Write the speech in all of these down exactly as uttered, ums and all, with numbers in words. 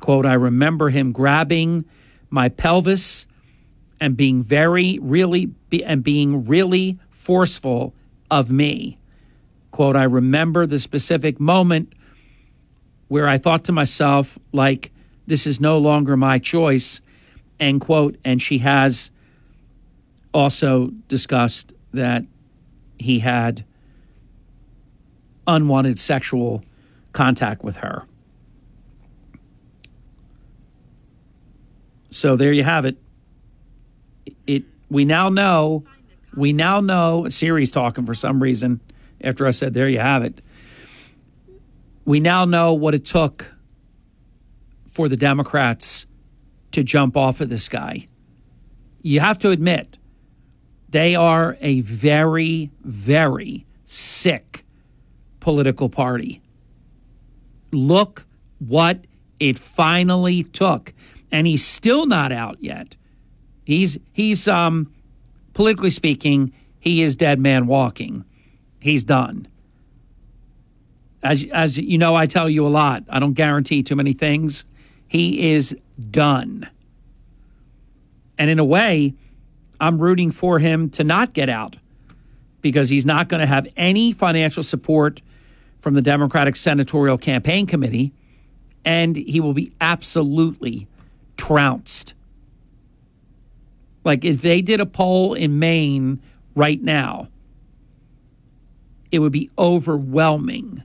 Quote, I remember him grabbing my pelvis and being very, really, be, and being really forceful of me. Quote, I remember the specific moment where I thought to myself, like, this is no longer my choice, end quote. And she has also discussed that he had unwanted sexual contact with her. So there you have it. It we now know, we now know, Siri's talking for some reason after I said there you have it. We now know what it took for the Democrats to jump off of this guy. You have to admit, they are a very, very sick political party. Look what it finally took. And he's still not out yet. He's, he's um, politically speaking, he is dead man walking. He's done. As, as you know, I tell you a lot. I don't guarantee too many things. He is done. And in a way, I'm rooting for him to not get out because he's not going to have any financial support from the Democratic Senatorial Campaign Committee, and he will be absolutely trounced. Like if they did a poll in Maine right now, it would be overwhelming.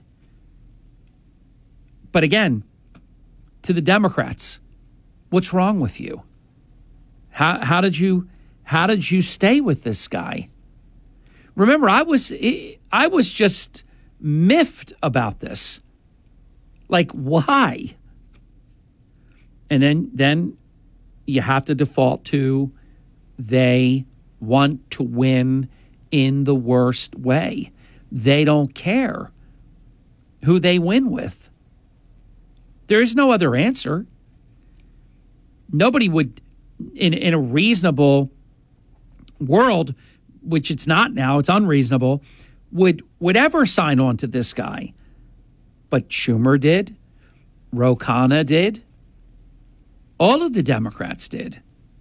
But again, to the Democrats, what's wrong with you? How how did you how did you stay with this guy? Remember, I was I was just miffed about this. Like, why? And then then you have to default to they want to win in the worst way. They don't care who they win with. There is no other answer. Nobody would, in, in a reasonable world, which it's not now, it's unreasonable, would, would ever sign on to this guy. But Schumer did. Ro Khanna did. All of the Democrats did.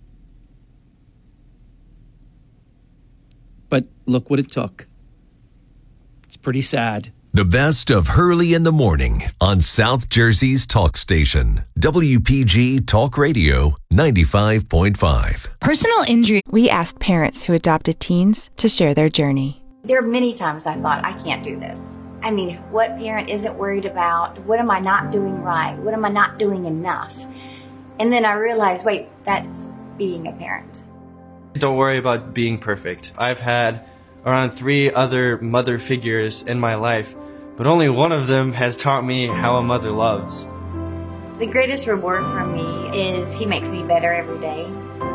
But look what it took. It's pretty sad. The best of Hurley in the Morning on South Jersey's talk station. W P G Talk Radio ninety-five point five. Personal injury. We asked parents who adopted teens to share their journey. There are many times I thought, I can't do this. I mean, what parent isn't worried about? What am I not doing right? What am I not doing enough? And then I realized, wait, that's being a parent. Don't worry about being perfect. I've had around three other mother figures in my life, but only one of them has taught me how a mother loves. The greatest reward for me is he makes me better every day.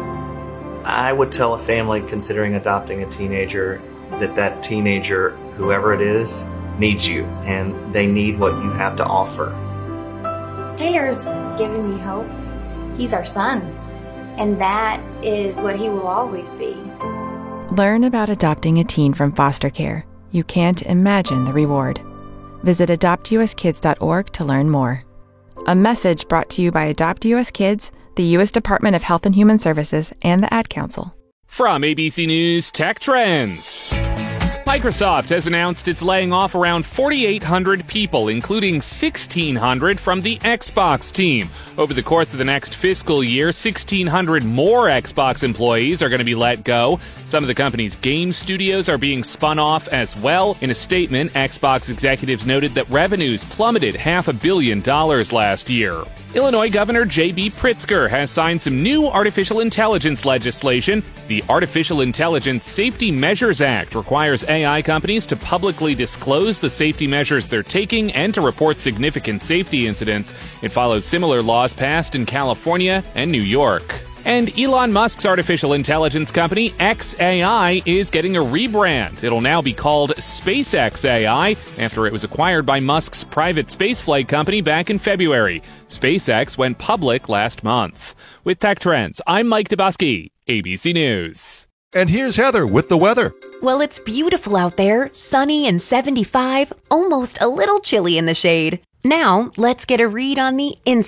I would tell a family considering adopting a teenager that that teenager, whoever it is, needs you, and they need what you have to offer. Taylor's given me hope. He's our son, and that is what he will always be. Learn about adopting a teen from foster care. You can't imagine the reward. Visit adopt u s kids dot org to learn more. A message brought to you by Adopt U S Kids, the U S Department of Health and Human Services, and the Ad Council. From A B C News Tech Trends. Microsoft has announced it's laying off around forty-eight hundred people, including sixteen hundred from the Xbox team. Over the course of the next fiscal year, sixteen hundred more Xbox employees are going to be let go. Some of the company's game studios are being spun off as well. In a statement, Xbox executives noted that revenues plummeted half a billion dollars last year. Illinois Governor J B Pritzker has signed some new artificial intelligence legislation. The Artificial Intelligence Safety Measures Act requires A I companies to publicly disclose the safety measures they're taking and to report significant safety incidents. It follows similar laws passed in California and New York. And Elon Musk's artificial intelligence company, X A I, is getting a rebrand. It'll now be called SpaceX A I, after it was acquired by Musk's private spaceflight company back in February. SpaceX went public last month. With Tech Trends, I'm Mike Dubusky, A B C News. And here's Heather with the weather. Well, it's beautiful out there, sunny and seventy-five, almost a little chilly in the shade. Now, let's get a read on the inside.